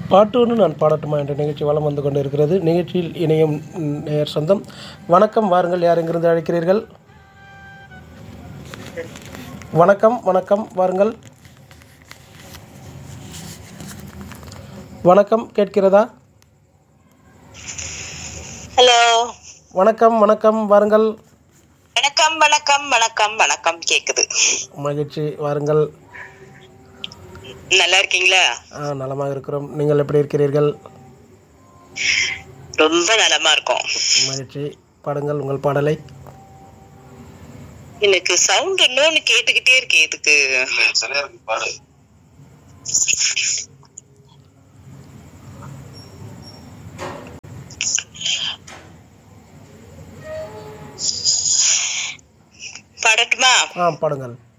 பாட்டோடு நான் பாடட்டுமா என்ற நிகழ்ச்சி வலம் வந்து கொண்டு இருக்கிறது. நிகழ்ச்சியில் இணையும் நேயர் சொந்தம். வணக்கம், வாருங்கள். யார் எங்கிருந்து அழைக்கிறீர்கள்? வணக்கம், வணக்கம், வாருங்கள். வணக்கம், கேட்கிறதா? ஹலோ, வணக்கம், வணக்கம், வாருங்கள். வணக்கம் வணக்கம் வணக்கம் வணக்கம். கேக்குது. மகிழ்ச்சி, வாருங்கள். நல்லா இருக்கீங்களா? நலமாக இருக்கிறோம். நீங்கள் எப்படி இருக்கிறீர்கள்? ரொம்ப நலமா இருக்கும். மகிழ்ச்சி. பாடுங்கள் உங்கள் பாடலை. எனக்கு சவுண்ட் இன்னொன்னு கேட்டுக்கிட்டே இருக்கு. இதுக்கு பாடு. பாடட்டுமா? பாடுங்கள்.